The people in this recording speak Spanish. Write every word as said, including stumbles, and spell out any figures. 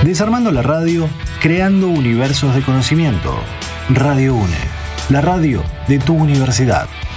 Desarmando la radio, creando universos de conocimiento. Radio UNE, la radio de tu universidad.